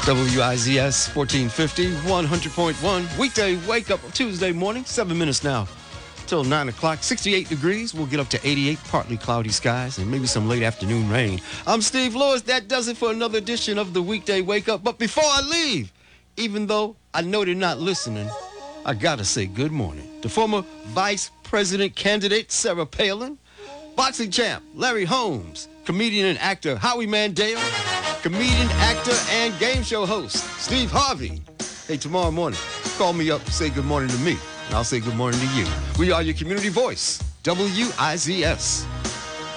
WIZS 1450, 100.1. Weekday wake up Tuesday morning, 7 minutes now till 9 o'clock. 68 degrees. We'll get up to 88, partly cloudy skies, and maybe some late afternoon rain. I'm Steve Lewis. That does it for another edition of the Weekday Wake Up. But before I leave, even though I know they're not listening, I gotta say good morning to former Vice President candidate Sarah Palin, boxing champ Larry Holmes, comedian and actor Howie Mandel, comedian, actor, and game show host Steve Harvey. Hey, tomorrow morning, call me up, say good morning to me, and I'll say good morning to you. We are your community voice, WIZS.